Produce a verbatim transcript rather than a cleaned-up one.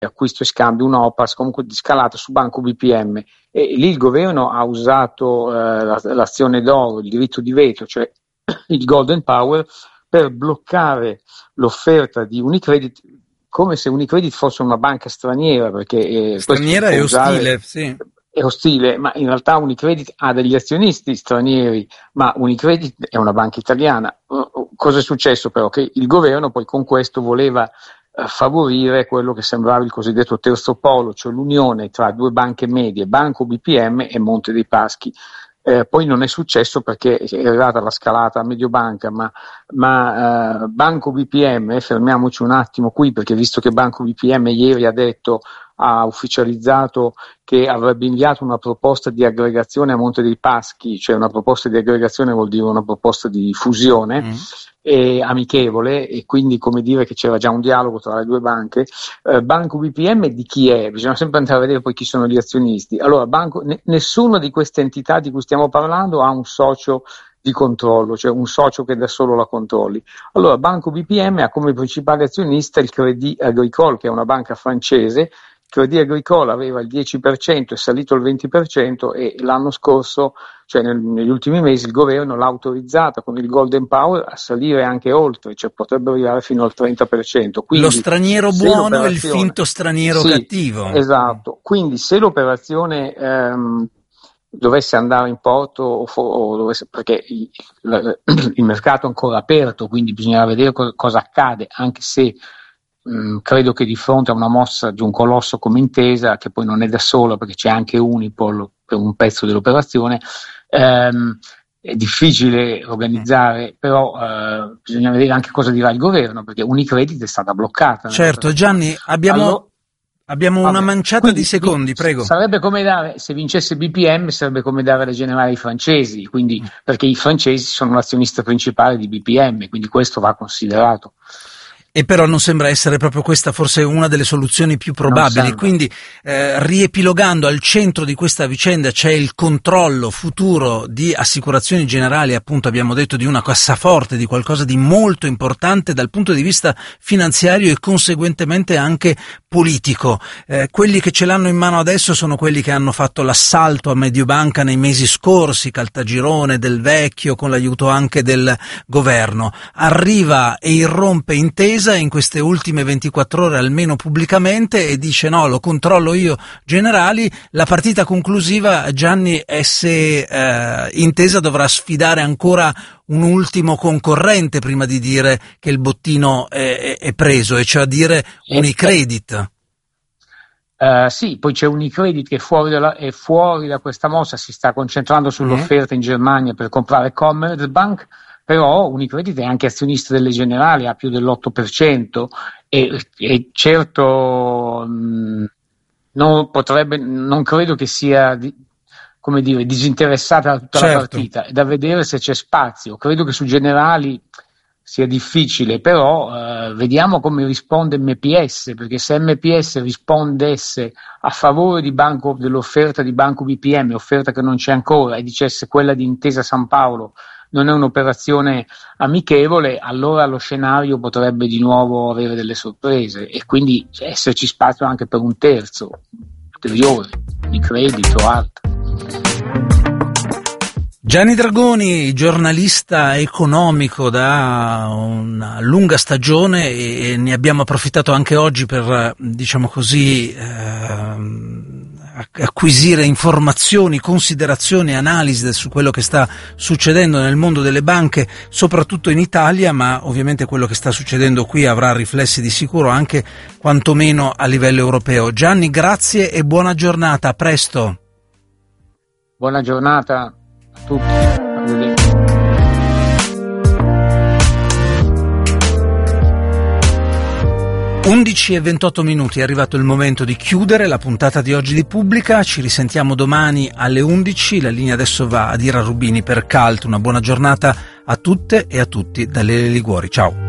acquisto e scambio, un O P A S comunque di scalata su Banco B P M, e lì il governo ha usato eh, la, l'azione d'oro, il diritto di veto, cioè il golden power, per bloccare l'offerta di Unicredit, come se Unicredit fosse una banca straniera, perché eh, straniera e usare, ostile, sì. È ostile, ma in realtà Unicredit ha degli azionisti stranieri, ma Unicredit è una banca italiana. Cosa è successo però? Che il governo poi con questo voleva eh, favorire quello che sembrava il cosiddetto terzo polo, cioè l'unione tra due banche medie, Banco B P M e Monte dei Paschi. Eh, poi non è successo perché è arrivata la scalata a Mediobanca, ma, ma eh, Banco B P M, eh, fermiamoci un attimo qui, perché visto che Banco B P M ieri ha detto, ha ufficializzato che avrebbe inviato una proposta di aggregazione a Monte dei Paschi, cioè una proposta di aggregazione vuol dire una proposta di fusione, mm. e amichevole, e quindi come dire che c'era già un dialogo tra le due banche. eh, Banco B P M di chi è? Bisogna sempre andare a vedere poi chi sono gli azionisti. Allora, banco, n- nessuna di queste entità di cui stiamo parlando ha un socio di controllo, cioè un socio che da solo la controlli. Allora, Banco B P M ha come principale azionista il Crédit Agricole, che è una banca francese. Crédit Agricole aveva il dieci per cento, è salito al venti per cento, e l'anno scorso, cioè nel, negli ultimi mesi, il governo l'ha autorizzata con il Golden Power a salire anche oltre, cioè potrebbe arrivare fino al trenta per cento. Quindi, lo straniero buono e il finto straniero sì, cattivo. Esatto, quindi se l'operazione ehm, dovesse andare in porto, o, fo- o dovesse, perché il, il mercato è ancora aperto, quindi bisognerà vedere co- cosa accade, anche se Mm, credo che di fronte a una mossa di un colosso come Intesa, che poi non è da sola perché c'è anche Unipol per un pezzo dell'operazione, ehm, è difficile organizzare, però eh, bisogna vedere anche cosa dirà il governo, perché Unicredit è stata bloccata. Certo, Gianni, abbiamo, allora, abbiamo vabbè, una manciata quindi, di secondi, prego. Sarebbe come dare, se vincesse B P M, sarebbe come dare la Generali ai francesi, quindi, perché i francesi sono l'azionista principale di B P M, quindi questo va considerato. E però non sembra essere proprio questa forse una delle soluzioni più probabili, quindi eh, riepilogando, al centro di questa vicenda c'è il controllo futuro di Assicurazioni Generali, appunto abbiamo detto di una cassaforte, di qualcosa di molto importante dal punto di vista finanziario e conseguentemente anche politico. Eh, quelli che ce l'hanno in mano adesso sono quelli che hanno fatto l'assalto a Mediobanca nei mesi scorsi, Caltagirone, Del Vecchio, con l'aiuto anche del governo. Arriva e irrompe Intesa in queste ultime ventiquattro ore, almeno pubblicamente, e dice no, lo controllo io Generali. La partita conclusiva, Gianni, è se eh, Intesa dovrà sfidare ancora un ultimo concorrente prima di dire che il bottino è, è preso, e cioè a dire Unicredit. Uh, sì, poi c'è Unicredit che è fuori, dalla, è fuori da questa mossa, si sta concentrando sull'offerta in Germania per comprare Commerzbank, però Unicredit è anche azionista delle Generali, ha più dell'otto per cento, e, e certo mh, non potrebbe, non credo che sia di, come dire, disinteressata da tutta certo. la partita. È da vedere se c'è spazio. Credo che su Generali sia difficile, però eh, vediamo come risponde M P S, perché se M P S rispondesse a favore di banco, dell'offerta di Banco B P M, offerta che non c'è ancora, e dicesse quella di Intesa San Paolo non è un'operazione amichevole, allora lo scenario potrebbe di nuovo avere delle sorprese, e quindi esserci spazio anche per un terzo ulteriore di credito o altro. Gianni Dragoni, giornalista economico da una lunga stagione, e ne abbiamo approfittato anche oggi per, diciamo così, eh, acquisire informazioni, considerazioni, analisi su quello che sta succedendo nel mondo delle banche, soprattutto in Italia, ma ovviamente quello che sta succedendo qui avrà riflessi di sicuro anche quantomeno a livello europeo. Gianni, grazie e buona giornata, a presto. Buona giornata a tutti. Arrivederci. undici e ventotto minuti, è arrivato il momento di chiudere la puntata di oggi di Pubblica. Ci risentiamo domani alle undici. La linea adesso va ad Ira Rubini per Cult. Una buona giornata a tutte e a tutti da Lele Liguori. Ciao.